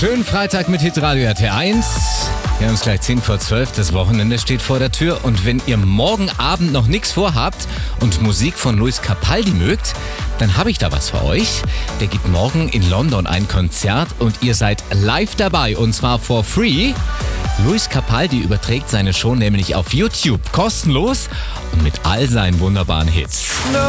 Schönen Freitag mit Hitradio RT1. Wir haben es gleich 10 vor 12. Das Wochenende steht vor der Tür. Und wenn ihr morgen Abend noch nichts vorhabt und Musik von Lewis Capaldi mögt, dann habe ich da was für euch. Der gibt morgen in London ein Konzert und ihr seid live dabei. Und zwar for free. Lewis Capaldi überträgt seine Show nämlich auf YouTube kostenlos und mit all seinen wunderbaren Hits.